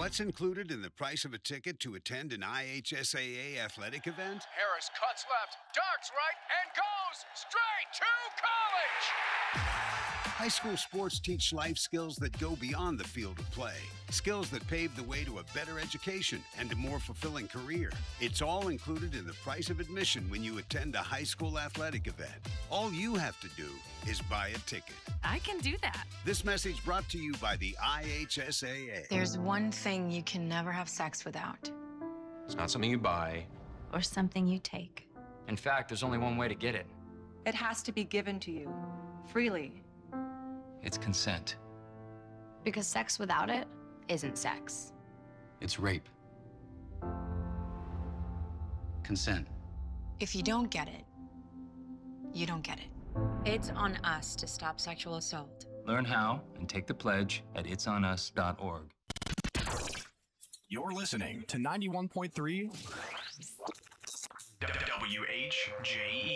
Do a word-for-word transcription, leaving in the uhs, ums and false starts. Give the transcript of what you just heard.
What's included in the price of a ticket to attend an I H S A A athletic event? Harris cuts left, darts right, and goes straight to college! High school sports teach life skills that go beyond the field of play. Skills that pave the way to a better education and a more fulfilling career. It's all included in the price of admission when you attend a high school athletic event. All you have to do is buy a ticket. I can do that. This message brought to you by the I H S A A. There's one thing you can never have sex without. It's not something you buy. Or something you take. In fact, there's only one way to get it. It has to be given to you, freely. It's consent. Because sex without it isn't sex. It's rape. Consent. If you don't get it, you don't get it. It's on us to stop sexual assault. Learn how and take the pledge at its on us dot org. You're listening to ninety-one point three W H J E.